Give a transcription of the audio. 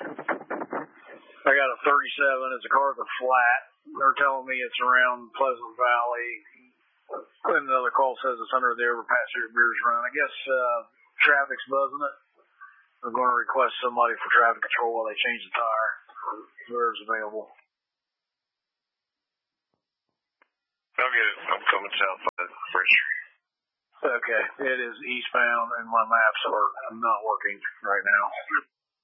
I got a 37. It's a car with a flat. They're telling me it's around Pleasant Valley. And another call says it's under the overpass where Beers Run. I guess traffic's buzzing it. They're going to request somebody for traffic control while they change the tire. Whoever's available. I'll get it. I'm coming southbound French Street. Okay. It is eastbound, and my maps are not working right now.